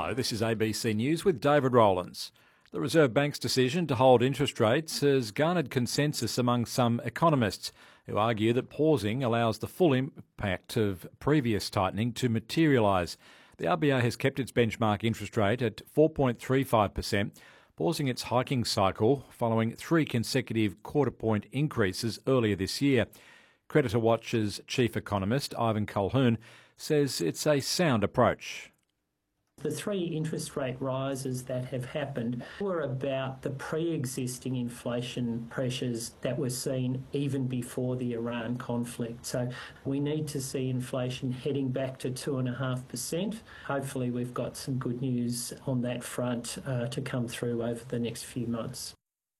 Hello, this is ABC News with David Rowlands. The Reserve Bank's decision to hold interest rates has garnered consensus among some economists who argue that pausing allows the full impact of previous tightening to materialise. The RBA has kept its benchmark interest rate at 4.35%, pausing its hiking cycle following 3 consecutive quarter-point increases earlier this year. Creditor Watch's chief economist, Ivan Colquhoun, says it's a sound approach. The 3 interest rate rises that have happened were about the pre-existing inflation pressures that were seen even before the Iran conflict. So we need to see inflation heading back to 2.5%. Hopefully we've got some good news on that front to come through over the next few months.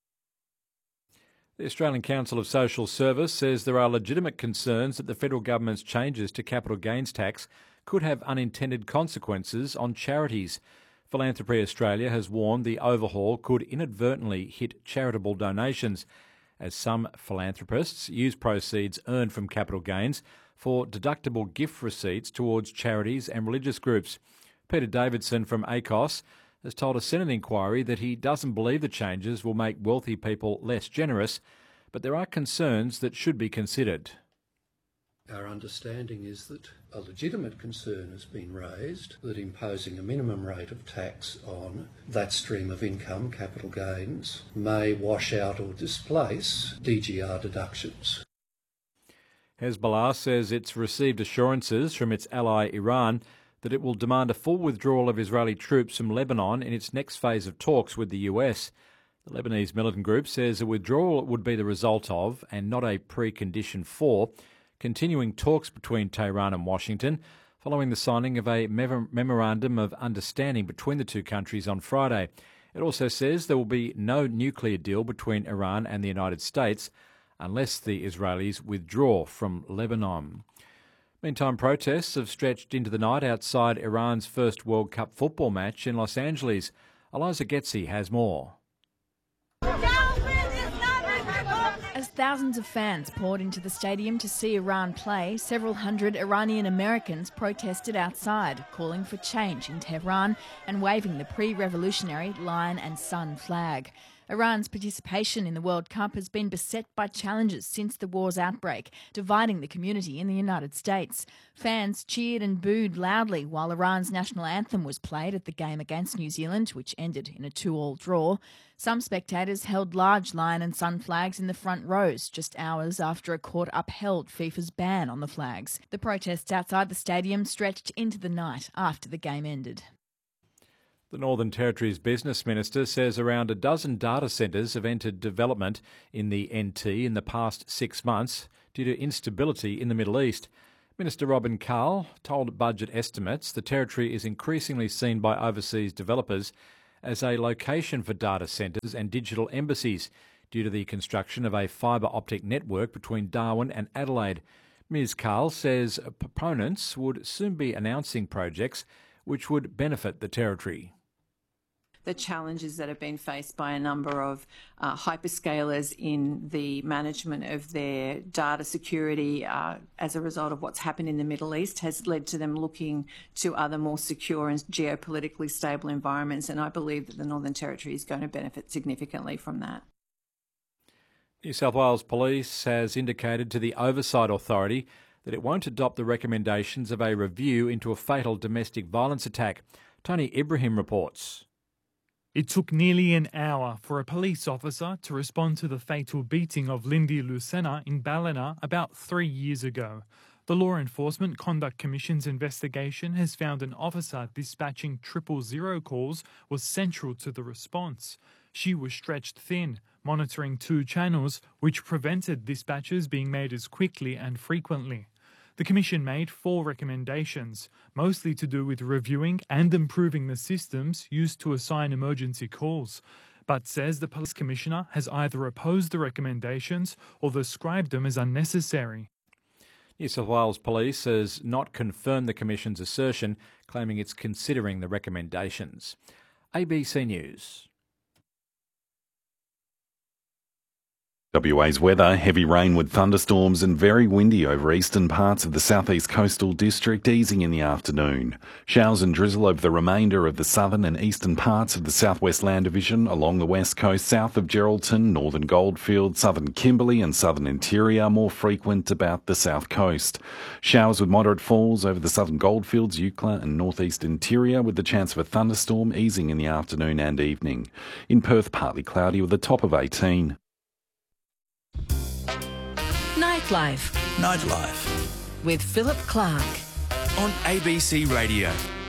The Australian Council of Social Service says there are legitimate concerns that the federal government's changes to capital gains tax could have unintended consequences on charities. Philanthropy Australia has warned the overhaul could inadvertently hit charitable donations, as some philanthropists use proceeds earned from capital gains for deductible gift receipts towards charities and religious groups. Peter Davidson from ACOS has told a Senate inquiry that he doesn't believe the changes will make wealthy people less generous, but there are concerns that should be considered. Our understanding is that a legitimate concern has been raised that imposing a minimum rate of tax on that stream of income, capital gains, may wash out or displace DGR deductions. Hezbollah says it's received assurances from its ally Iran that it will demand a full withdrawal of Israeli troops from Lebanon in its next phase of talks with the US. The Lebanese militant group says a withdrawal would be the result of, and not a precondition for, continuing talks between Tehran and Washington following the signing of a memorandum of understanding between the two countries on Friday. It also says there will be no nuclear deal between Iran and the United States unless the Israelis withdraw from Lebanon. Meantime, protests have stretched into the night outside Iran's first World Cup football match in Los Angeles. Eliza Getzi has more. As thousands of fans poured into the stadium to see Iran play, several hundred Iranian Americans protested outside, calling for change in Tehran and waving the pre-revolutionary lion and sun flag. Iran's participation in the World Cup has been beset by challenges since the war's outbreak, dividing the community in the United States. Fans cheered and booed loudly while Iran's national anthem was played at the game against New Zealand, which ended in a 2-2 draw. Some spectators held large lion and sun flags in the front rows, just hours after a court upheld FIFA's ban on the flags. The protests outside the stadium stretched into the night after the game ended. The Northern Territory's Business Minister says around a dozen data centres have entered development in the NT in the past 6 months due to instability in the Middle East. Minister Robin Carl told Budget Estimates the Territory is increasingly seen by overseas developers as a location for data centres and digital embassies due to the construction of a fibre optic network between Darwin and Adelaide. Ms Carl says proponents would soon be announcing projects which would benefit the Territory. The challenges that have been faced by a number of hyperscalers in the management of their data security as a result of what's happened in the Middle East has led to them looking to other more secure and geopolitically stable environments, and I believe that the Northern Territory is going to benefit significantly from that. New South Wales Police has indicated to the Oversight Authority that it won't adopt the recommendations of a review into a fatal domestic violence attack. Tony Ibrahim reports. It took nearly an hour for a police officer to respond to the fatal beating of Lindy Lucena in Ballina about 3 years ago. The Law Enforcement Conduct Commission's investigation has found an officer dispatching 000 calls was central to the response. She was stretched thin, monitoring 2 channels, which prevented dispatches being made as quickly and frequently. The Commission made 4 recommendations, mostly to do with reviewing and improving the systems used to assign emergency calls, but says the Police Commissioner has either opposed the recommendations or described them as unnecessary. New South Wales Police has not confirmed the Commission's assertion, claiming it's considering the recommendations. ABC News. WA's weather, heavy rain with thunderstorms and very windy over eastern parts of the southeast coastal district, easing in the afternoon. Showers and drizzle over the remainder of the southern and eastern parts of the southwest land division, along the west coast, south of Geraldton, northern Goldfields, southern Kimberley and southern interior, more frequent about the south coast. Showers with moderate falls over the southern Goldfields, Eucla and northeast interior, with the chance of a thunderstorm, easing in the afternoon and evening. In Perth, partly cloudy with a top of 18. Nightlife with Philip Clark on ABC Radio.